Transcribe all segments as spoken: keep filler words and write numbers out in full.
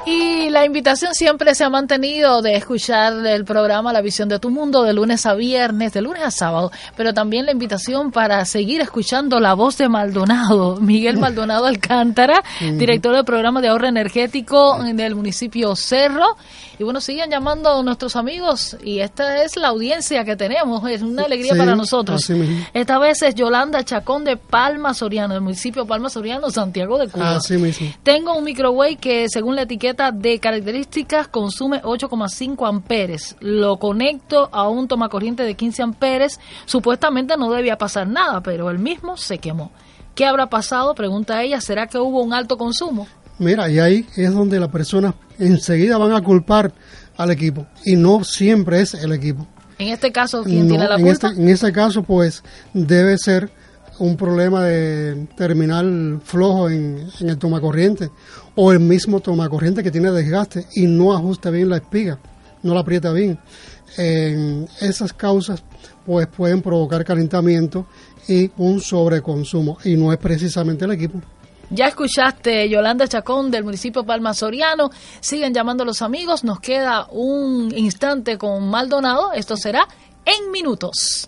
Y la invitación siempre se ha mantenido de escuchar el programa La Visión de tu Mundo de lunes a viernes, de lunes a sábado, pero también la invitación para seguir escuchando la voz de Maldonado, Miguel Maldonado Alcántara, director del programa de ahorro energético del municipio Cerro. Y bueno, sigan llamando a nuestros amigos y esta es la audiencia que tenemos, es una alegría sí, para nosotros. Esta vez es Yolanda Chacón de Palma Soriano, del municipio Palma Soriano, Santiago de Cuba. Así mismo. Tengo un microwave que según la etiqueta de características consume ocho coma cinco amperes. Lo conecto a un tomacorriente de quince amperes. Supuestamente no debía pasar nada, pero el mismo se quemó. ¿Qué habrá pasado? Pregunta ella. ¿Será que hubo un alto consumo? Mira, y ahí es donde las personas enseguida van a culpar al equipo. Y no siempre es el equipo. En este caso, ¿quién no, tiene la en culpa? Este, en este caso, pues, debe ser un problema de terminal flojo en, en el tomacorriente o el mismo tomacorriente que tiene desgaste y no ajusta bien la espiga, no la aprieta bien. Eh, esas causas pues pueden provocar calentamiento y un sobreconsumo y no es precisamente el equipo. Ya escuchaste Yolanda Chacón del municipio Palma Soriano. Siguen llamando los amigos. Nos queda un instante con Maldonado. Esto será en minutos.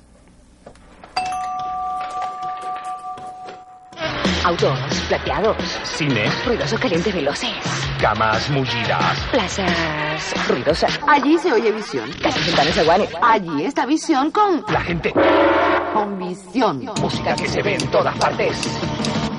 Autos, plateados, cine, ruidosos, calientes, veloces, camas mullidas, plazas ruidosas. Allí se oye Visión. Casas, ventanas, aguanes. Allí está Visión con... la gente. Con Visión. Música que se ve en todas partes.